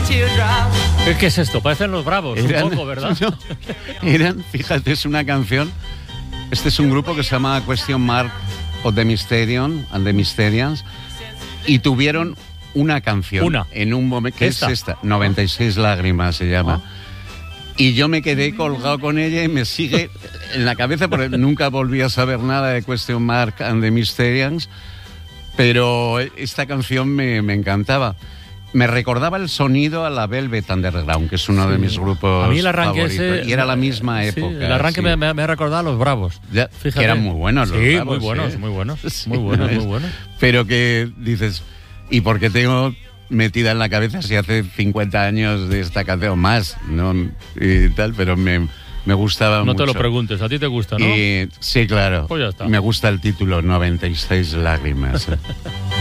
¿Qué es esto? Parecen Los Bravos, un poco, ¿verdad? No, fíjate, es una canción. Este es un grupo que se llama Question Mark of the Mysterion and the Mysterians. Y tuvieron una canción en un momento, que es esta, 96 lágrimas se llama. Y yo me quedé colgado con ella y me sigue en la cabeza, porque nunca volví a saber nada de Question Mark and the Mysterians, pero esta canción me encantaba. Me recordaba el sonido a la Velvet Underground, que es uno de mis grupos a mí el arranque favoritos. Y era la misma época. El arranque me ha recordado a Los Bravos. Ya, fíjate. Que eran muy buenos los Bravos. Muy buenos, muy buenos. Muy buenos. Pero que dices, ¿y por qué tengo metida en la cabeza si hace 50 años de esta canción más? ¿No? Y tal, pero me gustaba mucho. No te lo preguntes, a ti te gusta, ¿no? Sí, claro. Pues ya está. Me gusta el título, 96 lágrimas.